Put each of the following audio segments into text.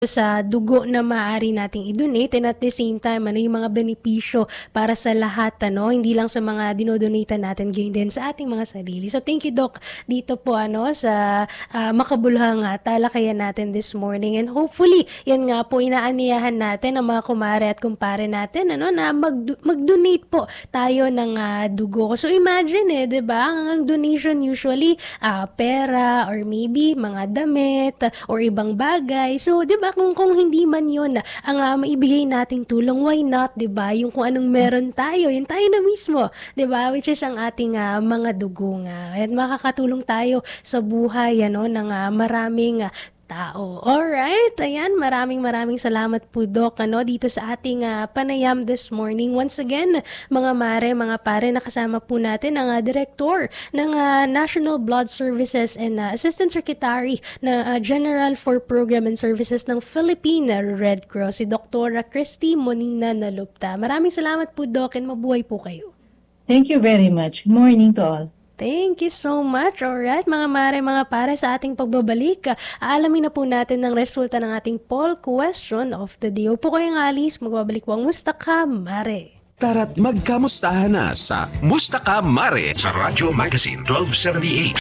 sa dugo na maaari nating i-donate, and at the same time yung mga benepisyo para sa lahat, hindi lang sa mga dinodonate natin, gayon din sa ating mga sarili. So thank you, Doc, dito po sa makabuluhang talakayan natin this morning, and hopefully yan nga po inaaniyahan natin ang mga kumare at kumpare natin na mag-donate po tayo ng dugo. So imagine 'di ba, ang donation usually pera or maybe mga damit or ibang bagay. So 'di ba, kung hindi man yun ang maibigay nating tulong, why not, 'di ba? Yung kung anong meron tayo, yun tayo na mismo, 'di ba? Which is ang ating mga dugo nga. At makakatulong tayo sa buhay ng maraming tao. Alright, ayan, maraming salamat po, Doc, dito sa ating panayam this morning. Once again, mga mare, mga pare, nakasama po natin ang Director ng National Blood Services and Assistant Secretary na General for Program and Services ng Philippine Red Cross, si Dr. Christy Monina Nalupta. Maraming salamat po, Doc, and mabuhay po kayo. Thank you very much. Good morning to all. Thank you so much. Alright, mga mare, mga pare, sa ating pagbabalik, aalamin na po natin ang resulta ng ating poll question of the day. Huwag po kayong alis, magbabalik po ang Musta Ka, Mare. Tara't magkamustahan na sa Musta Ka, Mare sa Radyo Magazine 1278.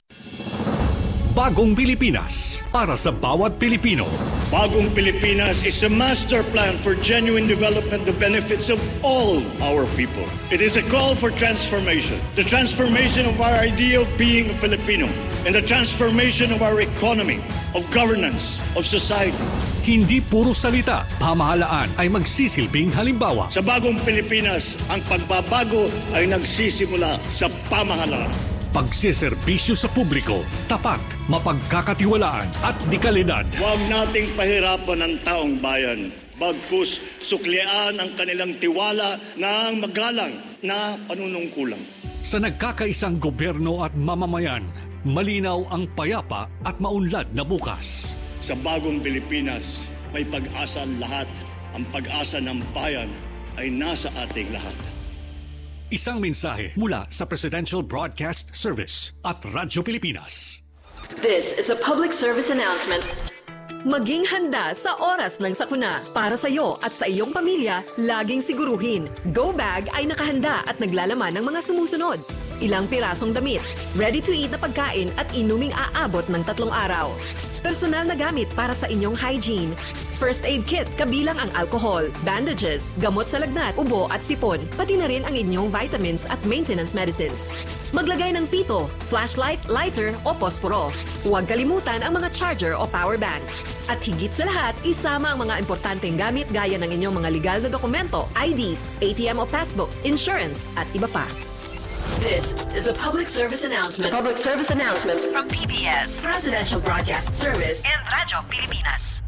Bagong Pilipinas para sa bawat Pilipino. Bagong Pilipinas is a master plan for genuine development, the benefits of all our people. It is a call for transformation. The transformation of our idea of being a Filipino and the transformation of our economy, of governance, of society. Hindi puro salita, pamahalaan ay magsisilbing halimbawa. Sa Bagong Pilipinas, ang pagbabago ay nagsisimula sa pamahalaan. Pagsiservisyo sa publiko, tapat, mapagkakatiwalaan at dekalidad. Huwag nating pahirapan ang taong bayan. Bagkus suklian ang kanilang tiwala ng magalang na panunungkulan. Sa nagkakaisang gobyerno at mamamayan, malinaw ang payapa at maunlad na bukas. Sa Bagong Pilipinas, may pag-asa ang lahat. Ang pag-asa ng bayan ay nasa ating lahat. Isang mensahe mula sa Presidential Broadcast Service at Radyo Pilipinas. This is a public service announcement. Maging handa sa oras ng sakuna. Para sa iyo at sa iyong pamilya, laging siguruhin. Go Bag ay nakahanda at naglalaman ng mga sumusunod. Ilang pirasong damit, ready-to-eat na pagkain at inuming aabot ng 3 araw. Personal na gamit para sa inyong hygiene. First aid kit kabilang ang alcohol, bandages, gamot sa lagnat, ubo at sipon, pati na rin ang inyong vitamins at maintenance medicines. Maglagay ng pito, flashlight, lighter o posporo. Huwag kalimutan ang mga charger o power bank. At higit sa lahat, isama ang mga importanteng gamit gaya ng inyong mga legal na dokumento, IDs, ATM o passbook, insurance at iba pa. This is a public service announcement. Public service announcement from PBS, Presidential Broadcast Service, and Radyo Pilipinas.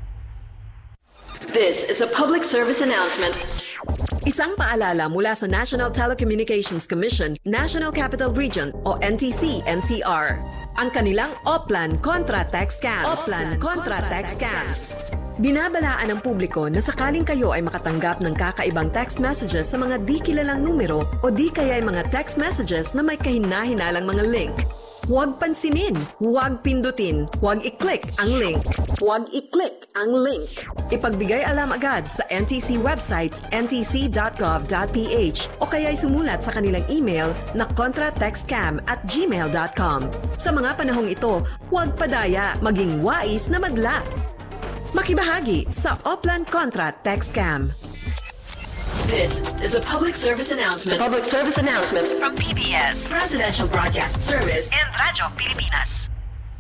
This is a public service announcement. Isang paalala mula sa National Telecommunications Commission, National Capital Region o NTC-NCR. Ang kanilang Oplan Contra Text Scams. Oplan Contra Text Scams. Binabalaan ng publiko na sakaling kayo ay makatanggap ng kakaibang text messages sa mga di kilalang numero o di kaya ay mga text messages na may kahina-hinalang mga link. Huwag pansinin, huwag pindutin, huwag i-click ang link. Huwag i-click ang link. Ipagbigay alam agad sa NTC website ntc.gov.ph o kaya'y sumulat sa kanilang email na contratextcam@gmail.com. Sa mga panahong ito, huwag padaya, maging wais na madla. Makibahagi sa Oplan Contra Text Scam. This is a public service announcement. Public service announcement from PBS, Presidential Broadcast Service, and Radyo Pilipinas.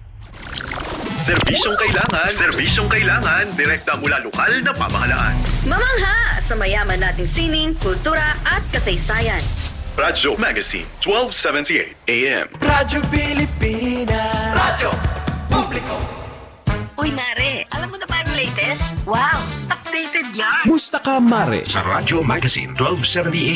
Serbisyong kailangan, direkta mula lokal na pamahalaan. Mamangha sa mayaman nating sining, kultura at kasaysayan. Radyo Magazine 1278 AM. Radyo Pilipinas. Radyo Publiko. Uy, Mare, alam mo na ba ang latest? Wow, updated yan! Musta Ka, Mare sa Radyo Magazine 1278.